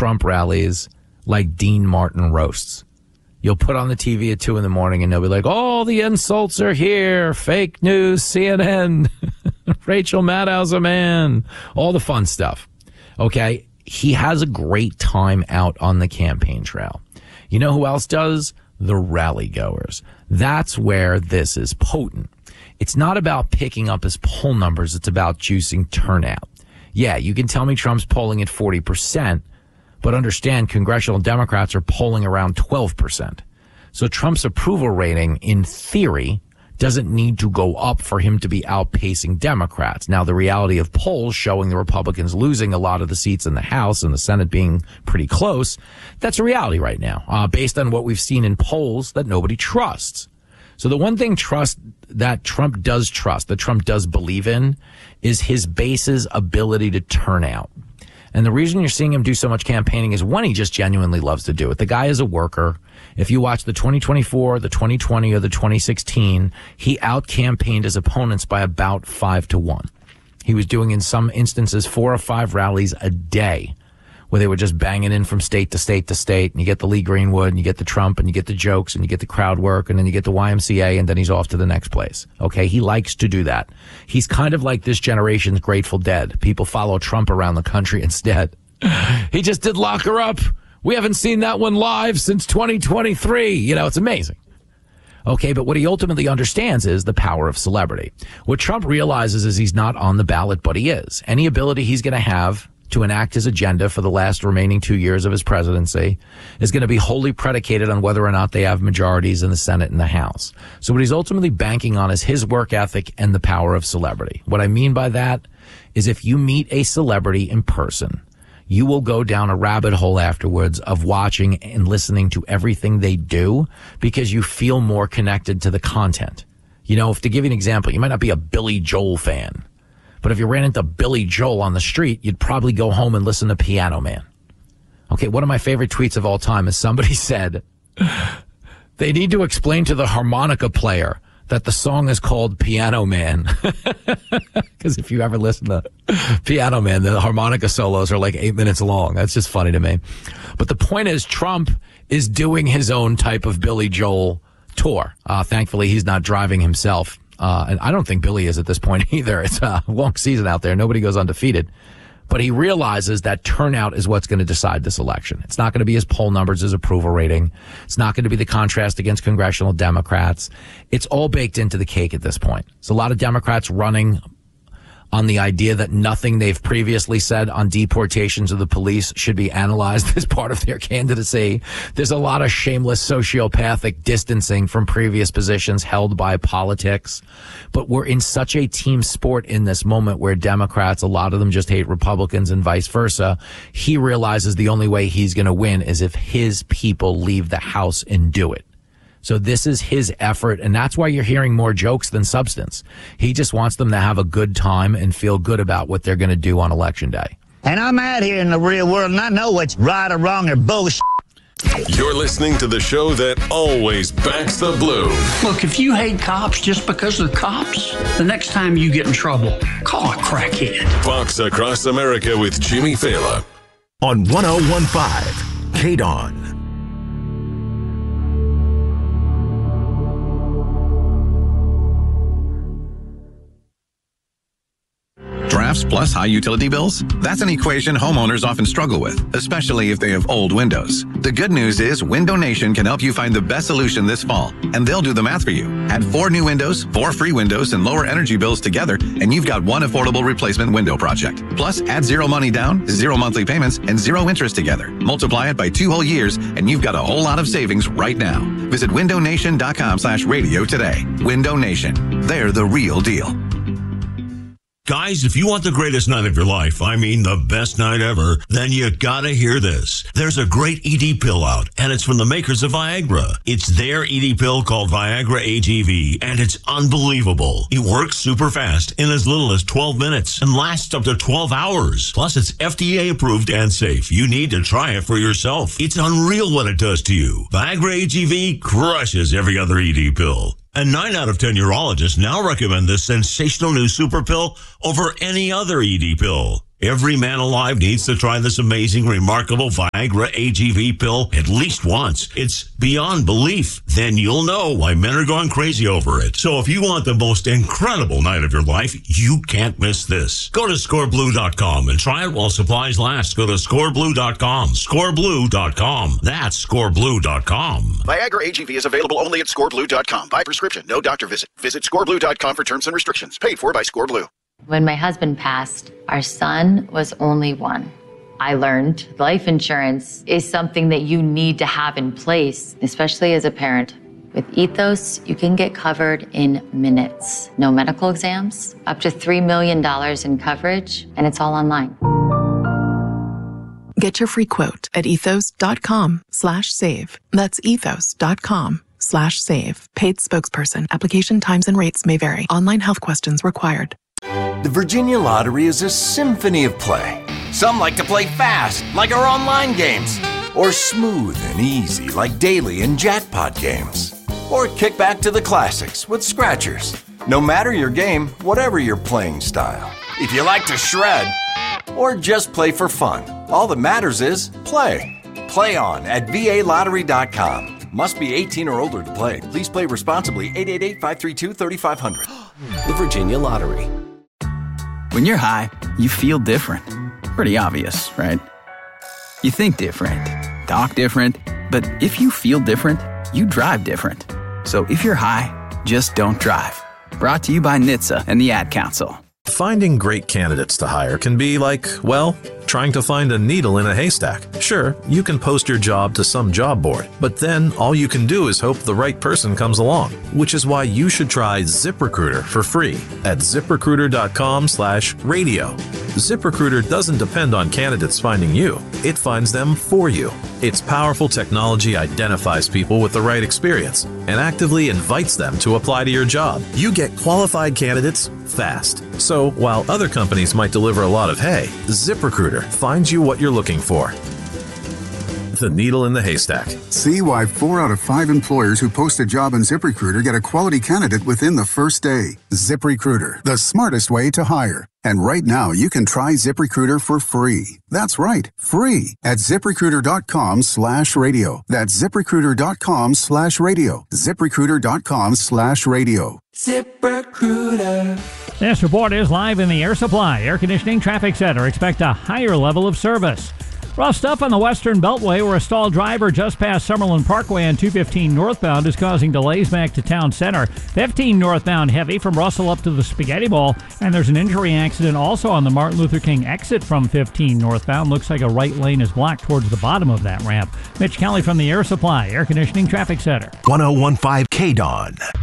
Trump rallies like Dean Martin roasts. You'll put on the TV at 2 a.m. and they'll be like, all the insults are here. Fake news, CNN, Rachel Maddow's a man, all the fun stuff. Okay. He has a great time out on the campaign trail. You know who else does? The rally goers. That's where this is potent. It's not about picking up his poll numbers. It's about juicing turnout. Yeah, you can tell me Trump's polling at 40%, but understand congressional Democrats are polling around 12%. So Trump's approval rating, in theory, doesn't need to go up for him to be outpacing Democrats. Now, the reality of polls showing the Republicans losing a lot of the seats in the House and the Senate being pretty close, that's a reality right now, based on what we've seen in polls that nobody trusts. So the one thing that Trump does believe in, is his base's ability to turn out. And the reason you're seeing him do so much campaigning is, one, he just genuinely loves to do it. The guy is a worker. If you watch the 2024, the 2020, or the 2016, he out-campaigned his opponents by about 5-1. He was doing, in some instances, 4 or 5 rallies a day, where they were just banging in from state to state to state, and you get the Lee Greenwood, and you get the Trump, and you get the jokes, and you get the crowd work, and then you get the YMCA, and then he's off to the next place. Okay, he likes to do that. He's kind of like this generation's Grateful Dead. People follow Trump around the country instead. He just did Lock Her Up. We haven't seen that one live since 2023. You know, it's amazing. Okay, but what he ultimately understands is the power of celebrity. What Trump realizes is he's not on the ballot, but he is. Any ability he's going to have to enact his agenda for the last remaining 2 years of his presidency is going to be wholly predicated on whether or not they have majorities in the Senate and the House. So what he's ultimately banking on is his work ethic and the power of celebrity. What I mean by that is, if you meet a celebrity in person, you will go down a rabbit hole afterwards of watching and listening to everything they do, because you feel more connected to the content. You know, if to give you an example, you might not be a Billy Joel fan, but if you ran into Billy Joel on the street, you'd probably go home and listen to Piano Man. Okay, one of my favorite tweets of all time is somebody said, they need to explain to the harmonica player that the song is called Piano Man. Because if you ever listen to Piano Man, the harmonica solos are like 8 minutes long. That's just funny to me. But the point is, Trump is doing his own type of Billy Joel tour. Thankfully, he's not driving himself. And I don't think Billy is at this point either. It's a long season out there. Nobody goes undefeated. But he realizes that turnout is what's going to decide this election. It's not going to be his poll numbers, his approval rating. It's not going to be the contrast against congressional Democrats. It's all baked into the cake at this point. There's a lot of Democrats running on the idea that nothing they've previously said on deportations of the police should be analyzed as part of their candidacy. There's a lot of shameless sociopathic distancing from previous positions held by politics. But we're in such a team sport in this moment where Democrats, a lot of them just hate Republicans and vice versa. He realizes the only way he's going to win is if his people leave the House and do it. So this is his effort, and that's why you're hearing more jokes than substance. He just wants them to have a good time and feel good about what they're going to do on Election Day. And I'm out here in the real world, and I know what's right or wrong or bullshit. You're listening to the show that always backs the blue. Look, if you hate cops just because they're cops, the next time you get in trouble, call a crackhead. Fox Across America with Jimmy Fallon. On 101.5, KDON. Drafts plus high utility bills? That's an equation homeowners often struggle with, especially if they have old windows. The good news is Window Nation can help you find the best solution this fall, and they'll do the math for you. Add 4 new windows, 4 free windows, and lower energy bills together, and you've got one affordable replacement window project. Plus, add 0 money down, 0 monthly payments, and 0 interest together. Multiply it by 2 whole years, and you've got a whole lot of savings right now. Visit windownation.com/radio today. Window Nation. They're the real deal. Guys, if you want the greatest night of your life, I mean the best night ever, then you gotta hear this. There's a great ED pill out, and it's from the makers of Viagra. It's their ED pill called Viagra AGV, and it's unbelievable. It works super fast in as little as 12 minutes and lasts up to 12 hours. Plus, it's FDA approved and safe. You need to try it for yourself. It's unreal what it does to you. Viagra AGV crushes every other ED pill. And 9 out of 10 urologists now recommend this sensational new super pill over any other ED pill. Every man alive needs to try this amazing, remarkable Viagra AGV pill at least once. It's beyond belief. Then you'll know why men are going crazy over it. So if you want the most incredible night of your life, you can't miss this. Go to scoreblue.com and try it while supplies last. Go to scoreblue.com. Scoreblue.com. That's scoreblue.com. Viagra AGV is available only at scoreblue.com. By prescription, no doctor visit. Visit scoreblue.com for terms and restrictions. Paid for by ScoreBlue. When my husband passed, our son was only one. I learned life insurance is something that you need to have in place, especially as a parent. With Ethos, you can get covered in minutes. No medical exams, up to $3 million in coverage, and it's all online. Get your free quote at ethos.com/save. That's ethos.com/save. Paid spokesperson. Application times and rates may vary. Online health questions required. The Virginia Lottery is a symphony of play. Some like to play fast, like our online games, or smooth and easy, like daily and jackpot games, or kick back to the classics with scratchers. No matter your game, whatever your playing style. If you like to shred, or just play for fun, all that matters is play. Play on at VALottery.com. Must be 18 or older to play. Please play responsibly. 888-532-3500. The Virginia Lottery. When you're high, you feel different. Pretty obvious, right? You think different, talk different, but if you feel different, you drive different. So if you're high, just don't drive. Brought to you by NHTSA and the Ad Council. Finding great candidates to hire can be like, well, trying to find a needle in a haystack. Sure, you can post your job to some job board, but then all you can do is hope the right person comes along, which is why you should try ZipRecruiter for free at ZipRecruiter.com/radio. ZipRecruiter doesn't depend on candidates finding you. It finds them for you. Its powerful technology identifies people with the right experience and actively invites them to apply to your job. You get qualified candidates fast. So while other companies might deliver a lot of hay, ZipRecruiter finds you what you're looking for. The needle in the haystack. See why 4 out of 5 employers who post a job on ZipRecruiter get a quality candidate within the first day. ZipRecruiter, the smartest way to hire. And right now, you can try ZipRecruiter for free. That's right, free at ZipRecruiter.com/radio. That's ZipRecruiter.com/radio. ZipRecruiter.com/radio. ZipRecruiter. This report is live in the Air Supply Air Conditioning Traffic Center. Expect a higher level of service. Rough stuff on the Western Beltway, where a stalled driver just past Summerlin Parkway on 215 northbound is causing delays back to town center. 15 northbound heavy from Russell up to the Spaghetti Bowl, and there's an injury accident also on the Martin Luther King exit from 15 northbound. Looks like a right lane is blocked towards the bottom of that ramp. Mitch Kelly from the Air Supply Air Conditioning Traffic Center. 1015 KDON.